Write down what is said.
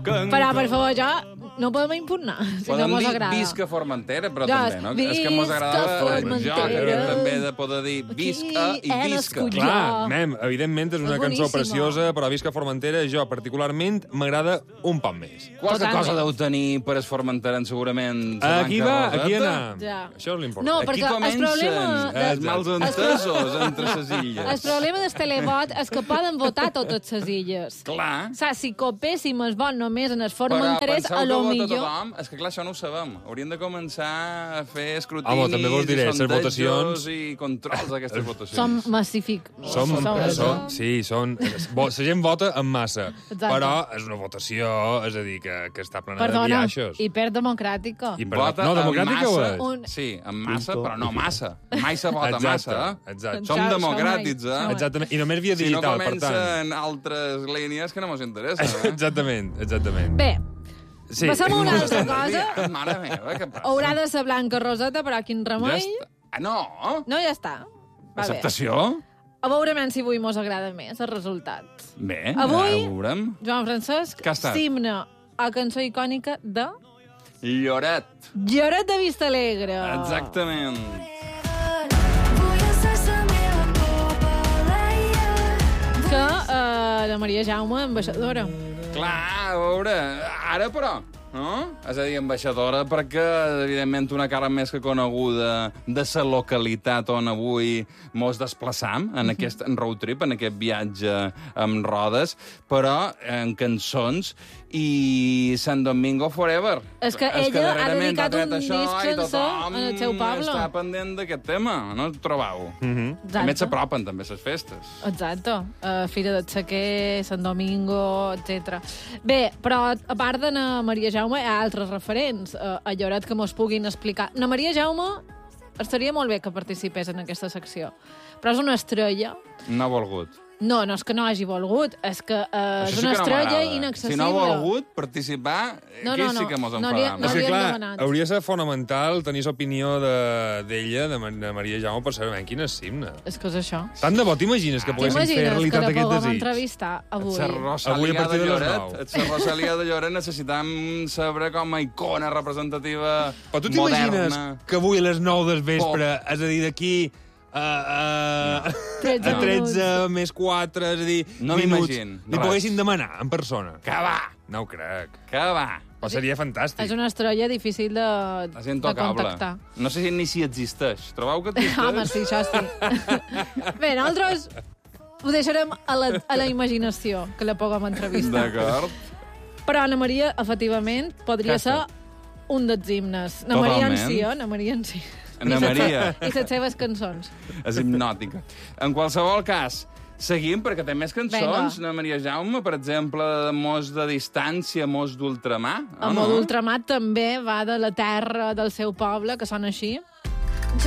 Però, per favor, no podem impugnar, si no mos agrada. Podem dir visca Formentera, però Ja, també, no? És que mos agrada... Jo crec que també he de poder dir visca i visca. Clar, evidentment és una És cançó boníssima. preciosa, però Visca Formentera, jo particularment, m'agrada un poc més. Qualque cosa deu tenir per es Formenteren, segurament. Aquí va, aquí Roseta. anar. Ja. Això és l'important. No, Aquí perquè el problema... comencen els mals entesos entre les illes. El problema del televot és que poden votar totes les illes. Clar. Saps, si copéssim el vot només en els Però formenterers, penseu a que lo vota millor... tothom? És que clar, això no ho sabem. Hauríem de començar a fer escrutinis Home, també vos diré, les votacions... i controls d'aquestes votacions. Som massific. La gent vota en massa, Exacte. però és una votació, és a dir, que està plena de Perdona, biaixos. hiperdemocràtica. Vota No, en democràtica ho massa. és. Sí, en massa, però no massa. Mai se vota Exacte, massa. exacte. Som Això democràtics, mai. eh? Exactament, i només via Si no digital, per comença tant. en altres línies que no mos interessa. Exactament. Bé, Sí. passem a una altra cosa. Mare meva, què passa? Haurà de ser blanca roseta, però quin Ja remei. està. Ah, no? No, ja està. Va bé. Acceptació? A veurem si avui mos agrada més el resultat. Bé, Avui- ja ho veurem. Joan Francesc, Què ha estat? s'himna a cançó icònica de Lloret. Lloret de Vistalegre. Exactament. Que la Maria Jaume, ambaixadora. Clar, a veure, ara però, no? És a dir, ambaixadora, perquè, evidentment, una cara més que coneguda de la localitat on avui mos desplaçam, en aquest road trip, en aquest viatge amb rodes, però en cançons i Sant Domingo Forever. És que ella ha darrerament dedicat tret un això disc i sencer tothom en el seu poble. està pendent d'aquest tema, no ho trobeu? També s'apropen també les festes. Exacte. Fira del Sequer, Sant Domingo, etc. Bé, però a part de na Maria Jaume hi ha altres referents a Lloret que mos puguin explicar. Na Maria Jaume estaria molt bé que participés en aquesta secció, però és una estrella. No ha volgut. No és que no hagi volgut, és que és Això sí una que no estrella m'agrada. inaccessible. Si no ha volgut participar, aquí sí que mos enfadam. És que, li hem clar, demanat. hauria de ser fonamental tenir l'opinió d'ella, de Maria Jaume, per saber quin és l'himne. És que és això. Tant de bo, t'imagines que poguéssim fer T'imagines que realitat la aquest puguem desig? entrevistar avui? La Avui a Rosalia partir de de les Lloret, 9. la Rosalia de Lloret necessitam saber com a icona representativa Però tu t'imagines moderna. que avui a les 9 del vespre, és a dir, d'aquí a 13 més 4, és a dir, No minuts, m'imagino, li res. poguessin demanar en persona? Que va, No ho crec. que va. Però seria fantàstic. És una estrella difícil de És intocable. contactar. No sé ni si existeix. Trobeu que existeix? Home, sí, això sí. Bé, nosaltres ho deixarem a la imaginació, que la puguem entrevistar. D'acord. Però Anna Maria, efectivament, podria Que ser un dels himnes. Anna Maria en Totalment. sí, Anna Maria en sí. Anna Maria. I les seves cançons. És hipnòtica. En qualsevol cas, seguim, perquè té més cançons. Vinga. Ana Maria Jaume, per exemple, de Mos de distància, Mos d'ultramar. El mot ultramat també va de la terra del seu poble, que sona així.